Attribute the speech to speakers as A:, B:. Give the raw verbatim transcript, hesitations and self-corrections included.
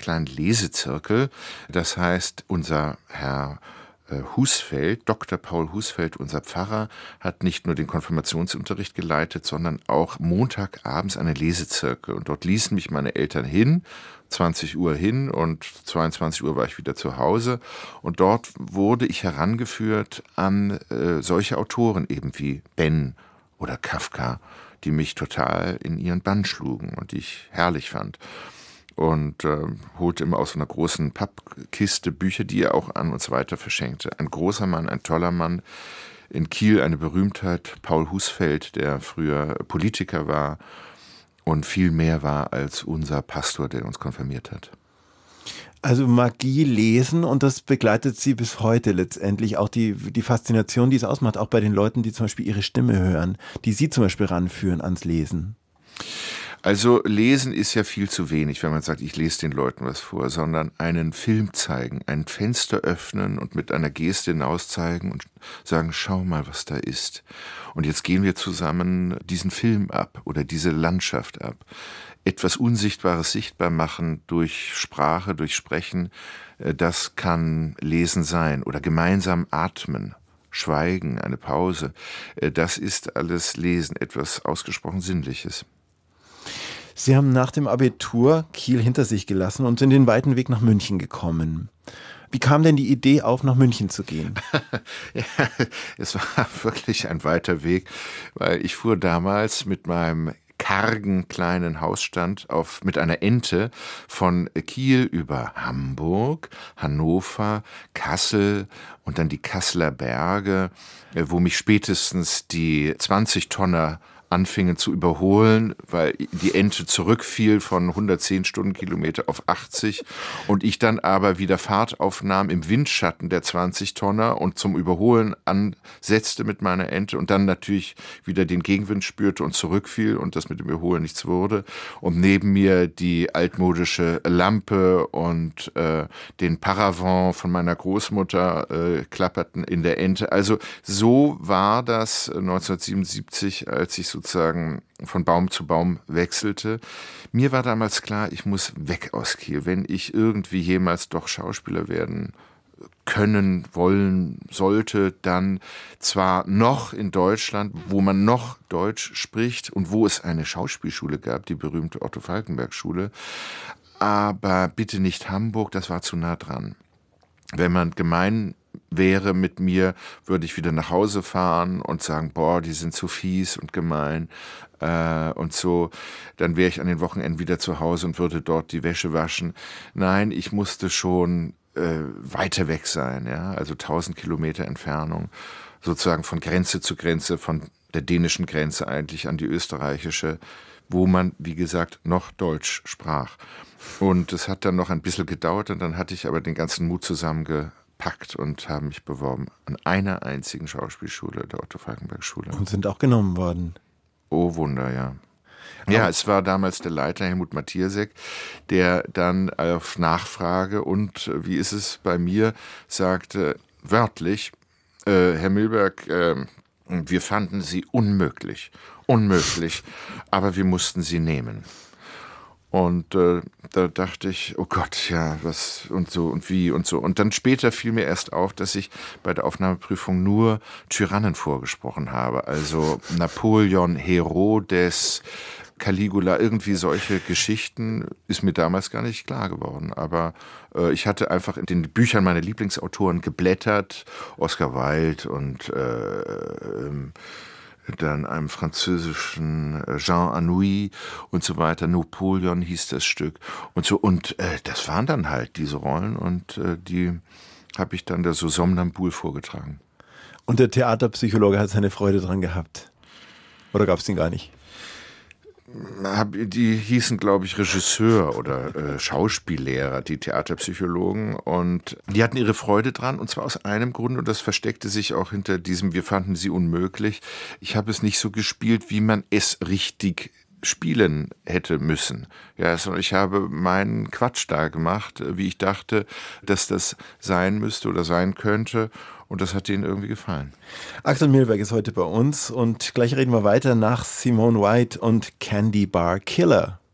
A: kleinen Lesezirkel. Das heißt, unser Herr Husfeld, Doktor Paul Husfeld, unser Pfarrer, hat nicht nur den Konfirmationsunterricht geleitet, sondern auch montagabends einen Lesezirkel. Und dort ließen mich meine Eltern hin, zwanzig Uhr hin und zweiundzwanzig Uhr war ich wieder zu Hause. Und dort wurde ich herangeführt an äh, solche Autoren eben wie Ben oder Kafka, die mich total in ihren Bann schlugen und die ich herrlich fand. Und äh, holte immer aus so einer großen Pappkiste Bücher, die er auch an uns weiter verschenkte. Ein großer Mann, ein toller Mann, in Kiel eine Berühmtheit, Paul Husfeld, der früher Politiker war und viel mehr war als unser Pastor, der uns konfirmiert hat.
B: Also Magie lesen, und das begleitet Sie bis heute letztendlich, auch die, die Faszination, die es ausmacht, auch bei den Leuten, die zum Beispiel ihre Stimme hören, die Sie zum Beispiel ranführen ans Lesen.
A: Also lesen ist ja viel zu wenig, wenn man sagt, ich lese den Leuten was vor, sondern einen Film zeigen, ein Fenster öffnen und mit einer Geste hinaus zeigen und sagen, schau mal, was da ist. Und jetzt gehen wir zusammen diesen Film ab oder diese Landschaft ab. Etwas Unsichtbares sichtbar machen durch Sprache, durch Sprechen, das kann Lesen sein oder gemeinsam atmen. Schweigen, eine Pause, das ist alles Lesen, etwas ausgesprochen Sinnliches.
B: Sie haben nach dem Abitur Kiel hinter sich gelassen und sind den weiten Weg nach München gekommen. Wie kam denn die Idee auf, nach München zu gehen?
A: Ja, es war wirklich ein weiter Weg, weil ich fuhr damals mit meinem kargen kleinen Hausstand auf, mit einer Ente von Kiel über Hamburg, Hannover, Kassel und dann die Kasseler Berge, wo mich spätestens die zwanzig Tonner anfingen zu überholen, weil die Ente zurückfiel von hundertzehn Stundenkilometer auf achtzig und ich dann aber wieder Fahrt aufnahm im Windschatten der zwanzig Tonner und zum Überholen ansetzte mit meiner Ente und dann natürlich wieder den Gegenwind spürte und zurückfiel und das mit dem Überholen nichts wurde und neben mir die altmodische Lampe und äh, den Paravent von meiner Großmutter äh, klapperten in der Ente. Also so war das neunzehnhundertsiebenundsiebzig, als ich so sozusagen von Baum zu Baum wechselte. Mir war damals klar, ich muss weg aus Kiel, wenn ich irgendwie jemals doch Schauspieler werden können, wollen, sollte, dann zwar noch in Deutschland, wo man noch Deutsch spricht und wo es eine Schauspielschule gab, die berühmte Otto-Falckenberg-Schule, aber bitte nicht Hamburg, das war zu nah dran. Wenn man gemein wäre mit mir, würde ich wieder nach Hause fahren und sagen, boah, die sind zu fies und gemein äh, und so. Dann wäre ich an den Wochenenden wieder zu Hause und würde dort die Wäsche waschen. Nein, ich musste schon äh, weiter weg sein, ja, also tausend Kilometer Entfernung, sozusagen von Grenze zu Grenze, von der dänischen Grenze eigentlich an die österreichische, wo man, wie gesagt, noch Deutsch sprach. Und es hat dann noch ein bisschen gedauert und dann hatte ich aber den ganzen Mut zusammengepackt und habe mich beworben an einer einzigen Schauspielschule, der Otto-Falckenberg-Schule.
B: Und sind auch genommen worden.
A: Oh Wunder, ja. Ja, es war damals der Leiter Helmut Mathiasek, der dann auf Nachfrage und wie ist es bei mir, sagte wörtlich, äh, Herr Milberg, äh, wir fanden Sie unmöglich, unmöglich, aber wir mussten Sie nehmen. Und äh, da dachte ich, oh Gott, ja, was und so und wie und so. Und dann später fiel mir erst auf, dass ich bei der Aufnahmeprüfung nur Tyrannen vorgesprochen habe. Also Napoleon, Herodes, Caligula, irgendwie solche Geschichten ist mir damals gar nicht klar geworden. Aber äh, ich hatte einfach in den Büchern meiner Lieblingsautoren geblättert, Oscar Wilde und äh, ähm, dann einem französischen Jean Anouilh und so weiter, Napoleon hieß das Stück und so. Und äh, das waren dann halt diese Rollen und äh, die habe ich dann der so Somnambul vorgetragen.
B: Und der Theaterpsychologe hat seine Freude dran gehabt? Oder gab es den gar nicht?
A: Die hießen, glaube ich, Regisseur oder äh, Schauspiellehrer, die Theaterpsychologen. Und die hatten ihre Freude dran, und zwar aus einem Grund, und das versteckte sich auch hinter diesem, wir fanden sie unmöglich. Ich habe es nicht so gespielt, wie man es richtig spielen hätte müssen. Ja, also ich habe meinen Quatsch da gemacht, wie ich dachte, dass das sein müsste oder sein könnte. Und das hat denen irgendwie gefallen.
B: Axel Milberg ist heute bei uns und gleich reden wir weiter nach Simone White und Candy Bar Killer.